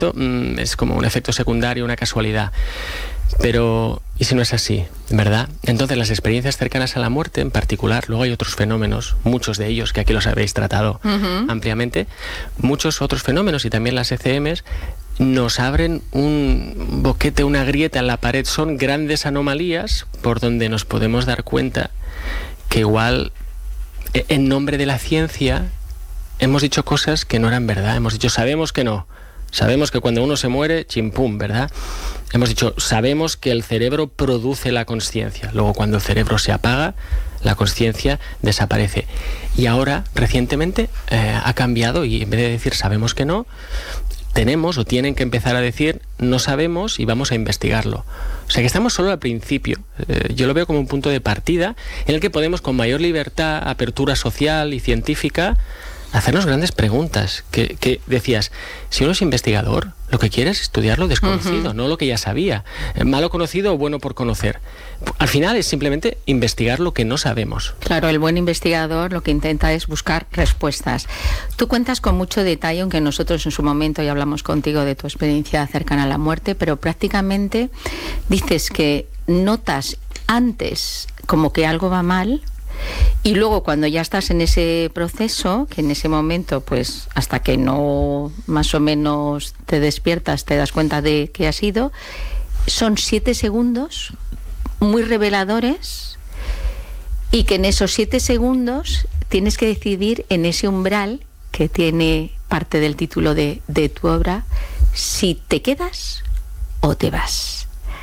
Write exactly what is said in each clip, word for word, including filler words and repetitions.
esto mmm, es como un efecto secundario, una casualidad. Pero, ¿y si no es así? ¿Verdad? Entonces, las experiencias cercanas a la muerte en particular, luego hay otros fenómenos, muchos de ellos, que aquí los habéis tratado uh-huh. ampliamente, muchos otros fenómenos y también las E C Ms nos abren un boquete, una grieta en la pared. Son grandes anomalías por donde nos podemos dar cuenta que igual, en nombre de la ciencia, hemos dicho cosas que no eran verdad. Hemos dicho, sabemos que no. Sabemos que cuando uno se muere, chimpum, ¿verdad? Hemos dicho, sabemos que el cerebro produce la consciencia. Luego, cuando el cerebro se apaga, la consciencia desaparece. Y ahora, recientemente, eh, ha cambiado y en vez de decir sabemos que no, tenemos o tienen que empezar a decir no sabemos y vamos a investigarlo. O sea que estamos solo al principio. Eh, yo lo veo como un punto de partida en el que podemos, con mayor libertad, apertura social y científica, hacernos grandes preguntas. Que, que decías, si uno es investigador, lo que quiere es estudiar lo desconocido, uh-huh. no lo que ya sabía. Malo conocido o bueno por conocer. Al final es simplemente investigar lo que no sabemos. Claro, el buen investigador lo que intenta es buscar respuestas. Tú cuentas con mucho detalle, aunque nosotros en su momento ya hablamos contigo de tu experiencia cercana a la muerte, pero prácticamente dices que notas antes como que algo va mal, y luego cuando ya estás en ese proceso, que en ese momento, pues hasta que no más o menos te despiertas, te das cuenta de qué ha sido, son siete segundos muy reveladores, y que en esos siete segundos tienes que decidir en ese umbral que tiene parte del título de, de tu obra, si te quedas o te vas.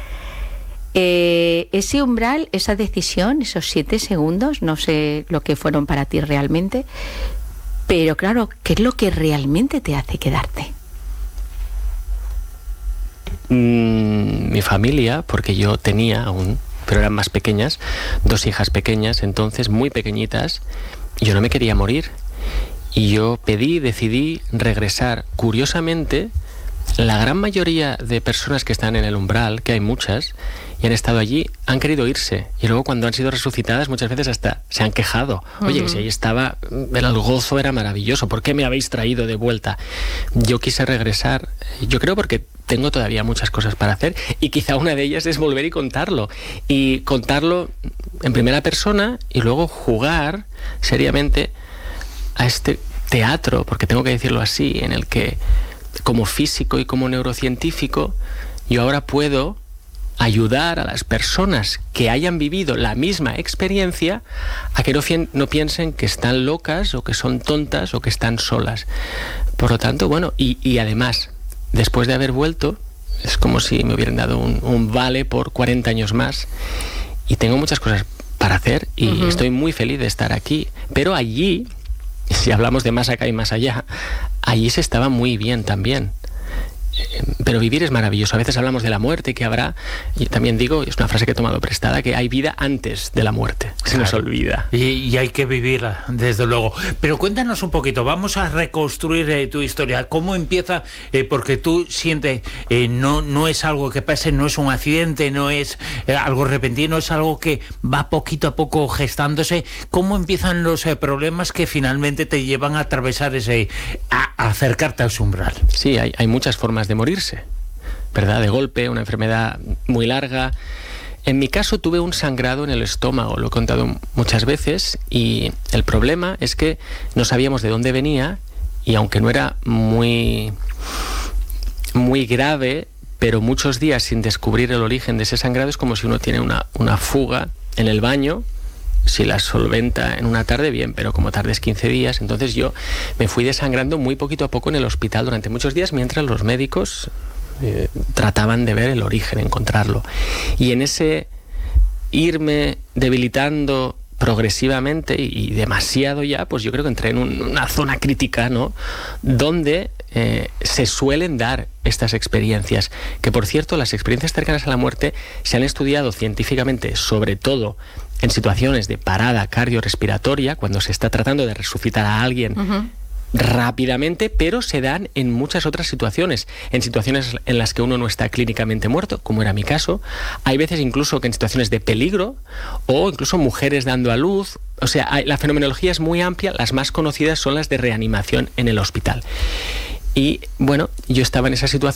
Eh, ese umbral, esa decisión, esos siete segundos, no sé lo que fueron para ti realmente, pero claro, ¿qué es lo que realmente te hace quedarte? Mm, mi familia, porque yo tenía aún, pero eran más pequeñas, dos hijas pequeñas, entonces muy pequeñitas, y yo no me quería morir. Y yo pedí, decidí regresar. Curiosamente, la gran mayoría de personas que están en el umbral, que hay muchas, y han estado allí, han querido irse. Y luego cuando han sido resucitadas, muchas veces hasta se han quejado. Oye, uh-huh. si ahí estaba, el gozo era maravilloso, ¿por qué me habéis traído de vuelta? Yo quise regresar, yo creo porque tengo todavía muchas cosas para hacer, y quizá una de ellas es volver y contarlo. Y contarlo en primera persona, y luego jugar seriamente a este teatro, porque tengo que decirlo así, en el que como físico y como neurocientífico, yo ahora puedo ayudar a las personas que hayan vivido la misma experiencia a que no, fien, no piensen que están locas o que son tontas o que están solas. Por lo tanto, bueno, y, y además, después de haber vuelto, es como si me hubieran dado un, un vale por cuarenta años más, y tengo muchas cosas para hacer y uh-huh. estoy muy feliz de estar aquí. Pero allí, si hablamos de más acá y más allá, allí se estaba muy bien también. Pero vivir es maravilloso. A veces hablamos de la muerte que habrá, y también digo, es una frase que he tomado prestada, que hay vida antes de la muerte. Se claro. nos olvida. Y, y hay que vivirla, desde luego. Pero cuéntanos un poquito, vamos a reconstruir eh, tu historia. ¿Cómo empieza? Eh, porque tú sientes, eh, no, no es algo que pase, no es un accidente, no es eh, algo repentino, es algo que va poquito a poco gestándose. ¿Cómo empiezan los eh, problemas que finalmente te llevan a atravesar ese, a, a acercarte al umbral? Sí, hay, hay muchas formas de morirse, ¿verdad? De golpe, una enfermedad muy larga. En mi caso tuve un sangrado en el estómago, lo he contado muchas veces, y el problema es que no sabíamos de dónde venía, y aunque no era muy, muy grave, pero muchos días sin descubrir el origen de ese sangrado es como si uno tiene una, una fuga en el baño. Si la solventa en una tarde, bien, pero como tardes quince días, entonces yo me fui desangrando muy poquito a poco en el hospital durante muchos días, mientras los médicos eh, trataban de ver el origen, encontrarlo. Y en ese irme debilitando progresivamente y demasiado ya, pues yo creo que entré en un, una zona crítica, ¿no? Donde eh, se suelen dar estas experiencias, que por cierto, las experiencias cercanas a la muerte se han estudiado científicamente, sobre todo en situaciones de parada cardiorrespiratoria, cuando se está tratando de resucitar a alguien uh-huh. rápidamente, pero se dan en muchas otras situaciones, en situaciones en las que uno no está clínicamente muerto, como era mi caso. Hay veces incluso que en situaciones de peligro, o incluso mujeres dando a luz. O sea, hay, la fenomenología es muy amplia, las más conocidas son las de reanimación en el hospital. Y bueno, yo estaba en esa situación